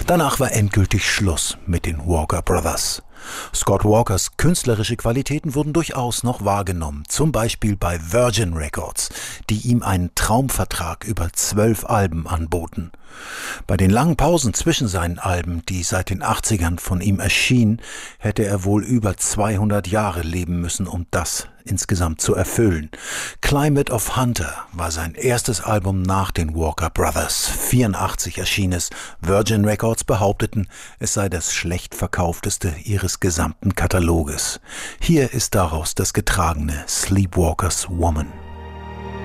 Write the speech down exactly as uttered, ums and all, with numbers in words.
Danach war endgültig Schluss mit den Walker Brothers. Scott Walkers künstlerische Qualitäten wurden durchaus noch wahrgenommen, zum Beispiel bei Virgin Records, die ihm einen Traumvertrag über zwölf Alben anboten. Bei den langen Pausen zwischen seinen Alben, die seit den achtzigern von ihm erschienen, hätte er wohl über zweihundert Jahre leben müssen, um das insgesamt zu erfüllen. Climate of Hunter war sein erstes Album nach den Walker Brothers. vierundachtzig erschien es. Virgin Records behaupteten, es sei das schlecht verkaufteste ihres gesamten Kataloges. Hier ist daraus das getragene Sleepwalkers Woman.